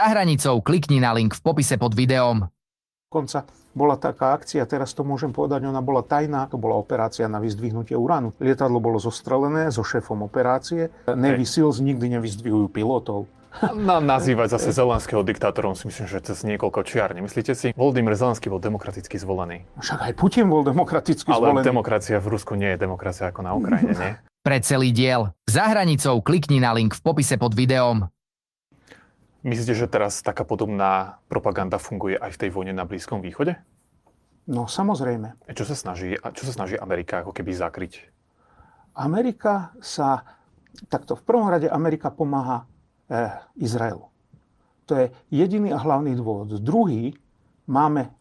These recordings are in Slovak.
Za hranicou klikni na link v popise pod videom. Konca bola taká akcia, teraz to môžem povedať, ona bola tajná, to bola operácia na vyzdvihnutie uránu. Lietadlo bolo zostrelené so šéfom operácie. Navy Seals nikdy nevyzdvihujú pilotov. Nazývať zase Zelenského diktátorom si myslím, že cez niekoľko čiar. Nemyslíte si? Volodymyr Zelenský bol demokraticky zvolený. Však aj Putin bol demokraticky zvolený. Ale zvolený. demokracia v Rusku nie je demokracia ako na Ukrajine, nie? Pre celý diel Za hranicou klikni na link v popise pod videom. Myslíte, že teraz taká podobná propaganda funguje aj v tej vojne na Blízkom východe? No, samozrejme. Čo sa snaží Amerika ako keby zakryť? Amerika sa... Takto, v prvom rade Amerika pomáha Izraelu. To je jediný a hlavný dôvod. Druhý, máme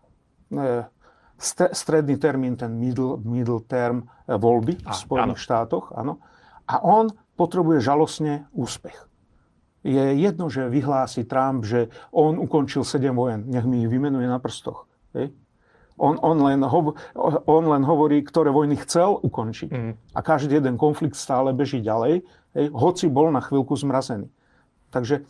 stredný termín, ten middle term voľby v Spojených štátoch. Áno. A on potrebuje žalostne úspech. Je jedno, že vyhlási Trump, že on ukončil 7 vojen. Nech mi ich vymenuje na prstoch. Hej. On len hovorí, ktoré vojny chcel ukončiť. A každý jeden konflikt stále beží ďalej, hej, hoci bol na chvíľku zmrazený. Takže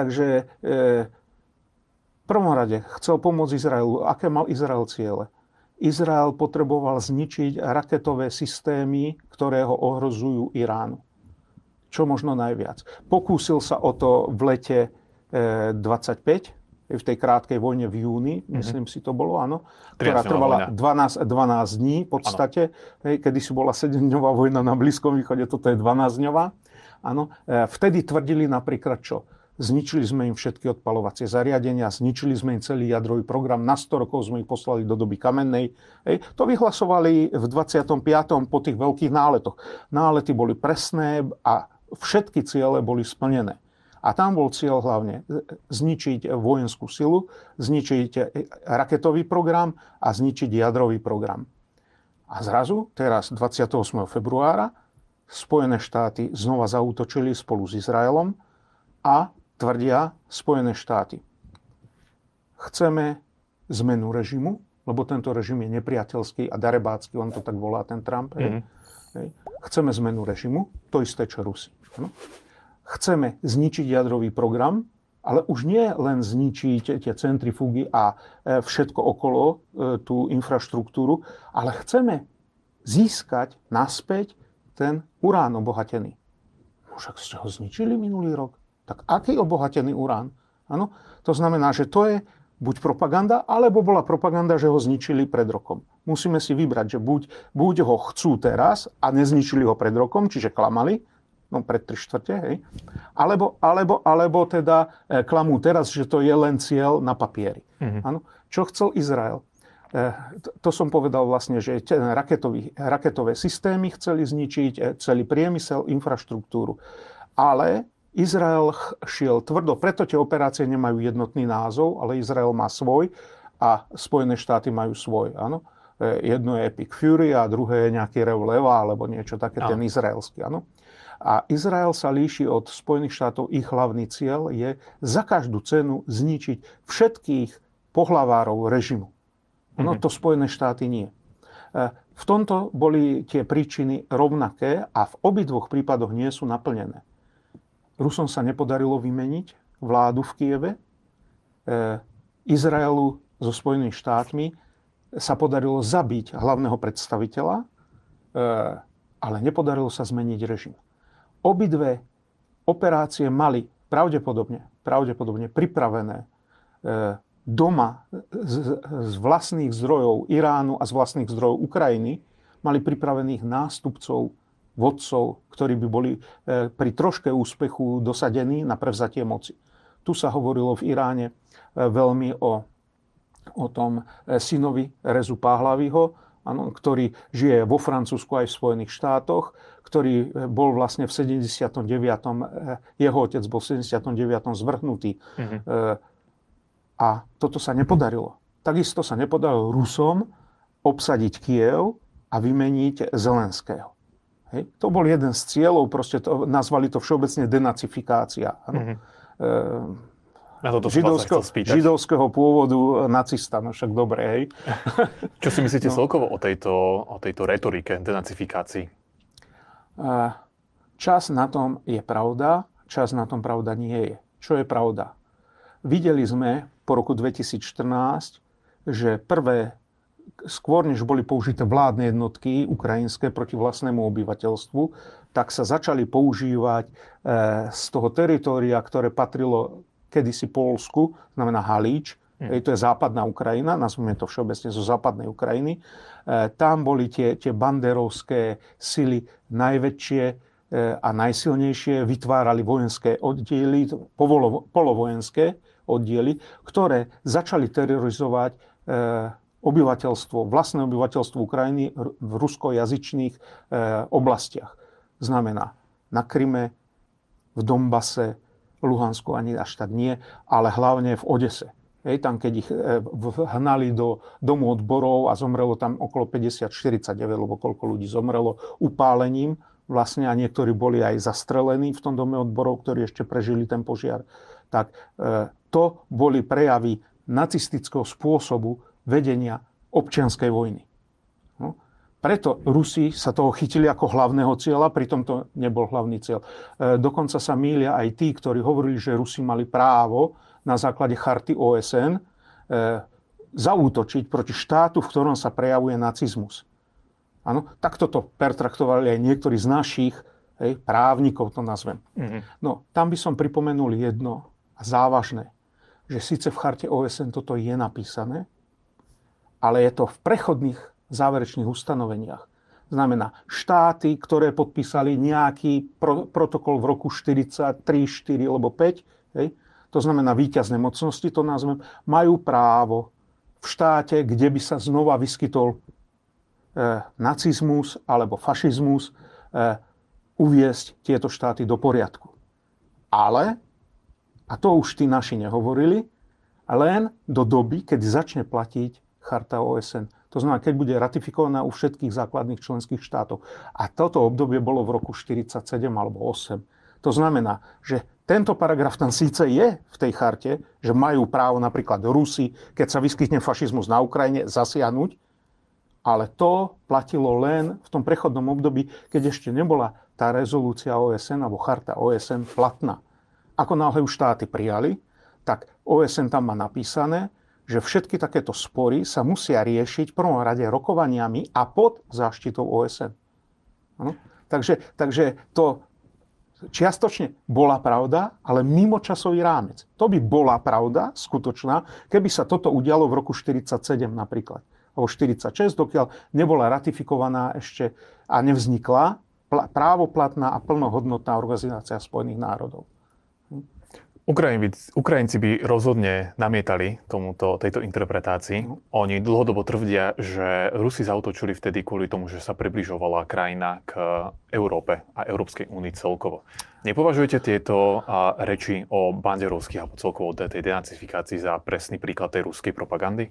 v prvom rade chcel pomôcť Izraelu. Aké mal Izrael ciele? Izrael potreboval zničiť raketové systémy, ktoré ho ohrozujú Iránu. Čo možno najviac. Pokúsil sa o to v lete 25, v tej krátkej vojne v júni, myslím si to bolo, áno, ktorá trvala 12 dní v podstate, kedy si bola 7-dňová vojna na Blízkom východe, toto je 12-dňová. Áno. Vtedy tvrdili napríklad čo? Zničili sme im všetky odpaľovacie zariadenia, zničili sme im celý jadrový program, na 100 rokov sme ich poslali do doby kamennej. To vyhlasovali v 25. po tých veľkých náletoch. Nálety boli presné a všetky ciele boli splnené. A tam bol cieľ hlavne zničiť vojenskú silu, zničiť raketový program a zničiť jadrový program. A zrazu, teraz 28. februára, Spojené štáty znova zaútočili spolu s Izraelom a tvrdia Spojené štáty. Chceme zmenu režimu, lebo tento režim je nepriateľský a darebácky, on to tak volá ten Trump. Chceme zmenu režimu, to isté čo Rusi. Chceme zničiť jadrový program, ale už nie len zničiť tie centrifugy a všetko okolo, tú infraštruktúru, ale chceme získať naspäť ten urán obohatený. Však ste ho zničili minulý rok. Tak aký obohatený urán? Áno? To znamená, že to je buď propaganda, alebo bola propaganda, že ho zničili pred rokom. Musíme si vybrať, že buď ho chcú teraz a nezničili ho pred rokom, čiže klamali, no pred 3/4, hej, alebo teda klamú teraz, že to je len cieľ na papieri. Áno? Čo chcel Izrael? To som povedal vlastne, že raketové systémy chceli zničiť, celý priemysel, infraštruktúru. Ale Izrael šiel tvrdo, preto tie operácie nemajú jednotný názov, ale Izrael má svoj a Spojené štáty majú svoj. Áno? Jedno je Epic Fury a druhé je nejaký Rev Leva alebo niečo také, ten izraelský. Áno? A Izrael sa líši od Spojených štátov, ich hlavný cieľ je za každú cenu zničiť všetkých pohlavárov režimu. No to Spojené štáty nie. V tomto boli tie príčiny rovnaké a v obidvoch prípadoch nie sú naplnené. Rusom sa nepodarilo vymeniť vládu v Kieve. Izraelu so Spojenými štátmi sa podarilo zabiť hlavného predstaviteľa, ale nepodarilo sa zmeniť režim. Obidve operácie mali pravdepodobne pripravené doma z vlastných zdrojov Iránu a z vlastných zdrojov Ukrajiny, mali pripravených nástupcov, vodcov, ktorí by boli pri troške úspechu dosadení na prevzatie moci. Tu sa hovorilo v Iráne veľmi o tom synovi Rezu Pahlaviho, ktorý žije vo Francúzsku aj v Spojených štátoch, ktorý bol vlastne v 79. Jeho otec bol v 79. zvrhnutý. A toto sa nepodarilo. Takisto sa nepodarilo Rusom obsadiť Kyjev a vymeniť Zelenského. Hej. To bol jeden z cieľov, proste nazvali to všeobecne denacifikácia. Na toto som vás chcel spýtať. Židovského pôvodu nacista, no však dobre, hej. Čo si myslíte celkovo o tejto retorike denacifikácii? Čas na tom je pravda, čas na tom pravda nie je. Čo je pravda? videli sme po roku 2014, že skôr než boli použité vládne jednotky ukrajinské proti vlastnému obyvateľstvu, tak sa začali používať z toho teritória, ktoré patrilo kedysi Poľsku, znamená Halíč, to je západná Ukrajina, nazvime to všeobecne zo západnej Ukrajiny. Tam boli tie banderovské sily najväčšie a najsilnejšie, vytvárali vojenské oddiely, polovojenské oddiely, ktoré začali terorizovať vlastné obyvateľstvo Ukrajiny v ruskojazyčných oblastiach. Znamená na Kryme, v Donbase, Luhansku ani až tak nie, ale hlavne v Odese. Tam, keď ich hnali do domu odborov a zomrelo tam okolo 50-49, lebo koľko ľudí zomrelo upálením vlastne a niektorí boli aj zastrelení v tom dome odborov, ktorí ešte prežili ten požiar. Tak to boli prejavy nacistického spôsobu vedenia občianskej vojny. No. Preto Rusi sa toho chytili ako hlavného cieľa, pritom to nebol hlavný cieľ. Dokonca sa mýlia aj tí, ktorí hovorili, že Rusi mali právo na základe charty OSN zaútočiť proti štátu, v ktorom sa prejavuje nacizmus. Áno, takto to pertraktovali aj niektorí z našich právnikov, to nazvem. No, tam by som pripomenul jedno závažné, že síce v charte OSN toto je napísané, ale je to v prechodných záverečných ustanoveniach. Znamená, štáty, ktoré podpísali nejaký protokol v roku 43, 4 alebo 5, to znamená víťazné mocnosti, to nazvem, majú právo v štáte, kde by sa znova vyskytol nacizmus alebo fašizmus, uviesť tieto štáty do poriadku. Ale, a to už tí naši nehovorili, len do doby, keď začne platiť charta OSN. To znamená, keď bude ratifikovaná u všetkých základných členských štátov. A toto obdobie bolo v roku 47 alebo 8. To znamená, že tento paragraf tam síce je v tej charte, že majú právo napríklad Rusi, keď sa vyskytne fašizmus na Ukrajine, zasiahnuť, ale to platilo len v tom prechodnom období, keď ešte nebola tá rezolúcia OSN alebo charta OSN platná. Ako náhle už štáty prijali, tak OSN tam má napísané, že všetky takéto spory sa musia riešiť v prvom rade rokovaniami a pod záštitou OSN. Ano? Takže to čiastočne bola pravda, ale mimo časový rámec. To by bola pravda skutočná, keby sa toto udialo v roku 1947 napríklad. Alebo 1946, dokiaľ nebola ratifikovaná ešte a nevznikla právoplatná a plnohodnotná Organizácia spojených národov. Ukrajinci by rozhodne namietali tejto interpretácii. Oni dlhodobo tvrdia, že Rusi zaútočili vtedy kvôli tomu, že sa približovala krajina k Európe a Európskej únii celkovo. Nepovažujete tieto reči o banderovských alebo celkovo tej denacifikácii za presný príklad tej ruskej propagandy?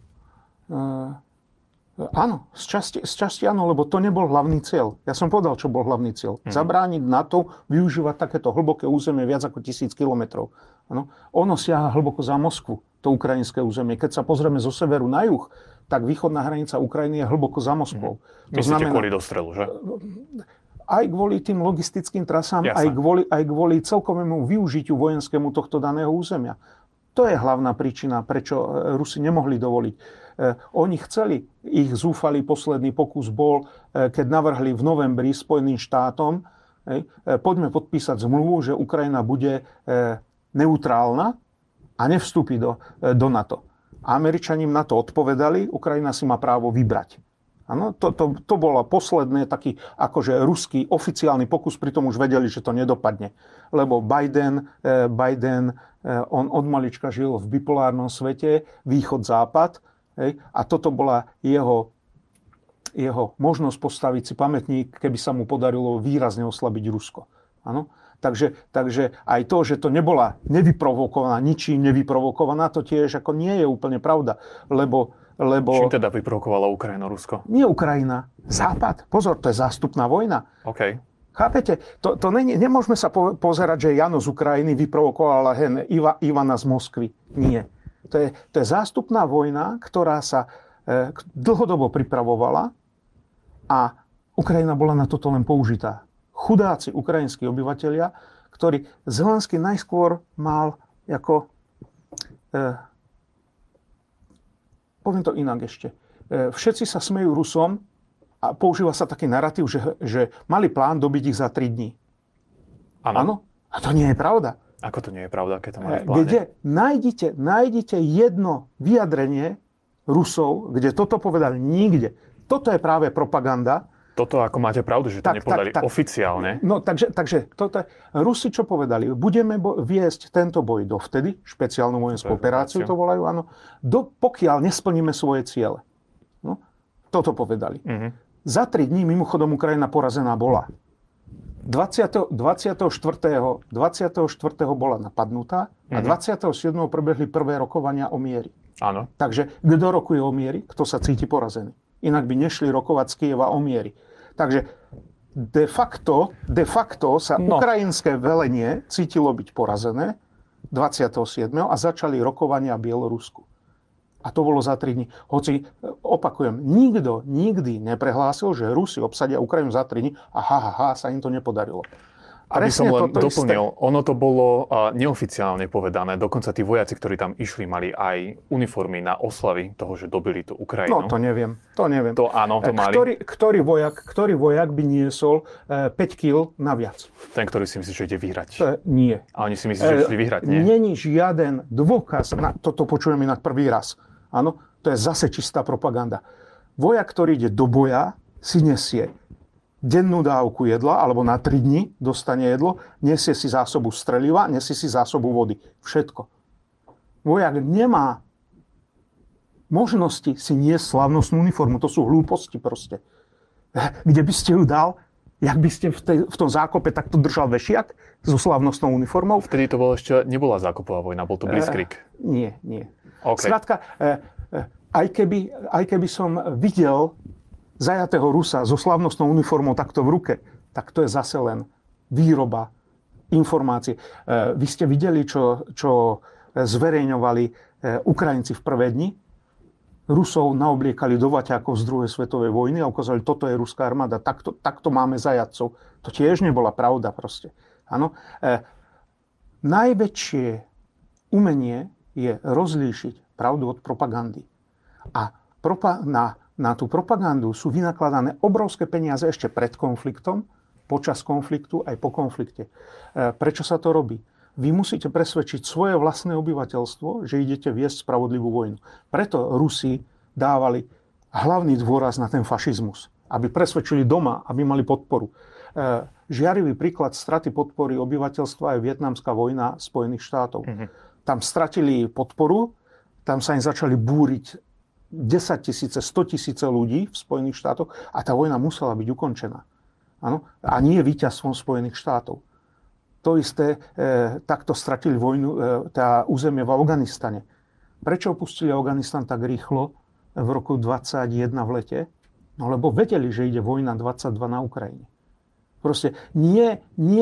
Áno, z časti áno, lebo to nebol hlavný cieľ. Ja som povedal, čo bol hlavný cieľ. Zabrániť NATO využívať takéto hlboké územie viac ako 1000 kilometrov. Ono siaha hlboko za Moskvu, to ukrajinské územie. Keď sa pozrieme zo severu na juh, tak východná hranica Ukrajiny je hlboko za Moskvou. Myslíte kvôli dostrelu, že? Aj kvôli tým logistickým trasám, aj kvôli celkovému využitiu vojenskému tohto daného územia. To je hlavná príčina, prečo Rusi nemohli dovoliť. Oni chceli, ich zúfalý posledný pokus bol, keď navrhli v novembri Spojeným štátom, poďme podpísať zmluvu, že Ukrajina bude neutrálna a nevstúpi do NATO. A Američani im na to odpovedali, Ukrajina si má právo vybrať. Ano, to bolo posledné taký akože ruský oficiálny pokus, pritom už vedeli, že to nedopadne. Lebo Biden on od malička žil v bipolárnom svete, východ-západ, a toto bola jeho možnosť postaviť si pamätník, keby sa mu podarilo výrazne oslabiť Rusko. Ano? Takže aj to, že to nebola nevyprovokovaná, ničím nevyprovokovaná, to tiež ako nie je úplne pravda. Lebo čím teda vyprovokovala Ukrajina Rusko? Nie Ukrajina, Západ. Pozor, to je zástupná vojna. OK. Chápete? Nemôžeme sa pozerať, že Jano z Ukrajiny vyprovokovala Ivana z Moskvy. Nie. To je zástupná vojna, ktorá sa dlhodobo pripravovala a Ukrajina bola na toto len použitá. Chudáci ukrajinskí obyvatelia, ktorí Zelenský najskôr mal ako poviem to inak ešte. Všetci sa smejú Rusom a používa sa taký narratív, že mali plán dobiť ich za 3 dní. Áno? A to nie je pravda. Ako to nie je pravda, keď to mali v pláne? Kde nájdite jedno vyjadrenie Rusov, kde toto povedali? Nikde. Toto je práve propaganda. Toto ako máte pravdu, že to nepovedali oficiálne. No takže toto Rusi čo povedali? Budeme viesť tento boj dovtedy, špeciálnu vojenskú operáciu to volajú, áno, pokiaľ nesplníme svoje ciele. No, toto povedali. Za 3 dní mimochodom Ukrajina porazená bola. 24. bola napadnutá a 27. prebehli prvé rokovania o miery. Áno. Takže kto rokuje o miery? Kto sa cíti porazený. Inak by nešli rokovať z Kyjeva o miery. Takže de facto sa ukrajinské velenie cítilo byť porazené 27. a začali rokovania v Bielorusku. A to bolo za 3 dní. Hoci, opakujem, nikto nikdy neprehlásil, že Rusi obsadia Ukrajinu za 3 dní a sa im to nepodarilo. Aby som len doplnil, ono to bolo neoficiálne povedané. Dokonca tí vojaci, ktorí tam išli, mali aj uniformy na oslavy toho, že dobili tú Ukrajinu. No, to neviem. To áno, to mali. Ktorý vojak by niesol 5 kg naviac? Ten, ktorý si myslí, že ide vyhrať. Nie. A oni si myslí, že išli vyhrať, nie? Není žiaden dôkaz. Toto počujem inak prvý raz. Áno, to je zase čistá propaganda. Vojak, ktorý ide do boja, si nesie dennú dávku jedla, alebo na 3 dni dostane jedlo, nesie si zásobu streliva, nesie si zásobu vody. Všetko. Vojak nemá možnosti si niesť slávnostnú uniformu. To sú hlúposti proste. Kde by ste ju dal? Jak by ste v tom zákope takto držal vešiak so slávnostnou uniformou? Vtedy to bolo ešte, nebola zákopová vojna, bol to Blitzkrieg. Nie. Okay. Skrátka, aj keby som videl zajatého Rusa so slávnostnou uniformou takto v ruke, tak to je zase len výroba informácií. Vy ste videli, čo zverejňovali Ukrajinci v prvé dni? Rusov naobliekali do vaťákov z druhej svetovej vojny a ukázali, toto je ruská armáda, takto máme zajatcov. To tiež nebola pravda proste. Áno. Najväčšie umenie je rozlíšiť pravdu od propagandy. A na tú propagandu sú vynakladané obrovské peniaze ešte pred konfliktom, počas konfliktu aj po konflikte. Prečo sa to robí? Vy musíte presvedčiť svoje vlastné obyvateľstvo, že idete viesť spravodlivú vojnu. Preto Rusi dávali hlavný dôraz na ten fašizmus, aby presvedčili doma, aby mali podporu. Žiarivý príklad straty podpory obyvateľstva je vietnamská vojna Spojených štátov. Tam stratili podporu, tam sa im začali búriť 10 000, 100 000 ľudí v Spojených štátoch a tá vojna musela byť ukončená. Áno? A nie víťazstvom Spojených štátov. To isté, takto stratili vojnu, tá územie v Afganistane. Prečo opustili Afganistan tak rýchlo v roku 2021 v lete? No lebo vedeli, že ide vojna 22 na Ukrajine. Proste nie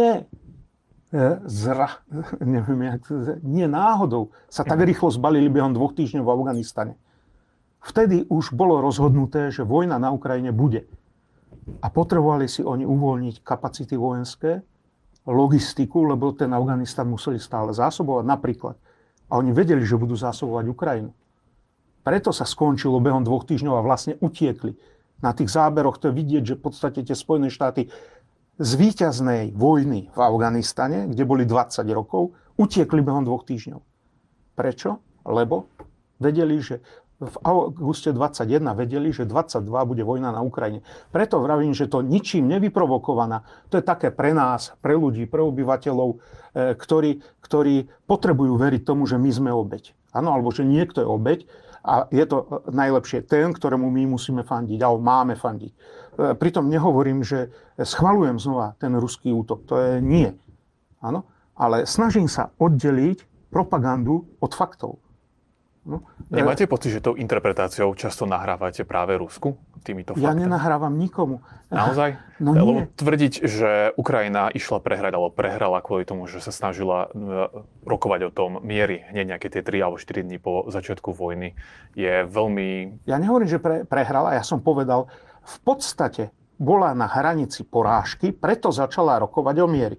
náhodou sa tak rýchlo zbalili behom 2 týždňov v Afganistane. Vtedy už bolo rozhodnuté, že vojna na Ukrajine bude. A potrebovali si oni uvoľniť kapacity vojenské, logistiku, lebo ten Afganistan museli stále zásobovať napríklad. A oni vedeli, že budú zásobovať Ukrajinu. Preto sa skončilo behom 2 týždňov a vlastne utiekli. Na tých záberoch to je vidieť, že v podstate tie Spojené štáty z víťaznej vojny v Afganistane, kde boli 20 rokov, utiekli behom 2 týždňov. Prečo? Lebo vedeli, že v auguste 21 vedeli, že 22 bude vojna na Ukrajine. Preto vravím, že to ničím nevyprovokovaná. To je také pre nás, pre ľudí, pre obyvateľov, ktorí potrebujú veriť tomu, že my sme obeť. Áno, alebo že niekto je obeť a je to najlepšie ten, ktorému my musíme fandiť, alebo máme fandiť. Pritom nehovorím, že schvaľujem znova ten ruský útok. To je nie. Áno, ale snažím sa oddeliť propagandu od faktov. No, nemáte pocit, že tou interpretáciou často nahrávate práve Rusku týmito faktami? Ja nenahrávam nikomu. Naozaj? No lebo tvrdiť, že Ukrajina išla prehrať, alebo prehrala kvôli tomu, že sa snažila rokovať o tom miery hneď nejaké tie 3 alebo 4 dní po začiatku vojny, je veľmi... Ja nehovorím, že prehrala, ja som povedal, v podstate bola na hranici porážky, preto začala rokovať o miery.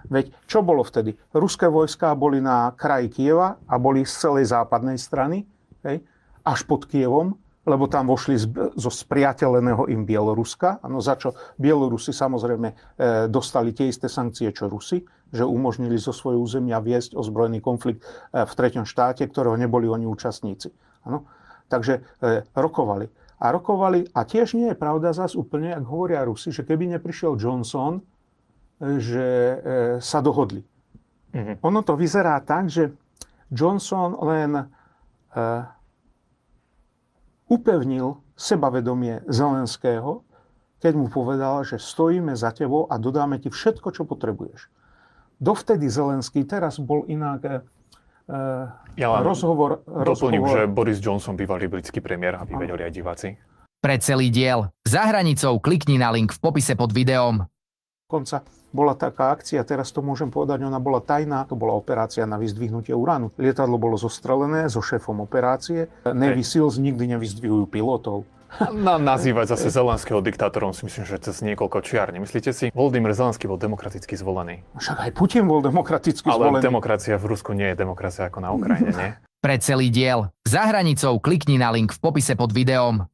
Veď čo bolo vtedy? Ruské vojská boli na kraji Kieva a boli z celej západnej strany, hej, až pod Kievom, lebo tam vošli zo spriateľeného im Bieloruska, no za čo Bielorusi samozrejme dostali tie isté sankcie, čo Rusi, že umožnili zo svojho územia viesť ozbrojený konflikt v treťom štáte, ktorého neboli oni účastníci. Ano? Takže rokovali. A tiež nie je pravda zas úplne, ak hovoria Rusi, že keby neprišiel Johnson, že sa dohodli. Ono to vyzerá tak, že Johnson len upevnil sebavedomie Zelenského, keď mu povedal, že stojíme za tebou a dodáme ti všetko, čo potrebuješ. Dovtedy Zelenský, teraz bol inak rozhovor. Doplním, že Boris Johnson, bývalý britský premiér, aby vedeli aj diváci. Pre celý diel Za hranicou klikni na link v popise pod videom. Konca bola taká akcia, teraz to môžem povedať, ona bola tajná, to bola operácia na vyzdvihnutie uránu. Lietadlo bolo zostrelené so šéfom operácie. Navy Seals nikdy nevyzdvihujú pilotov. Nazývať zase Zelenského diktátorom si myslím, že cez niekoľko čiar. Nemyslíte si? Volodymyr Zelenský bol demokraticky zvolený. Však aj Putin bol demokraticky zvolený. Ale demokracia v Rusku nie je demokracia ako na Ukrajine, nie? Pre celý diel Za hranicou klikni na link v popise pod videom.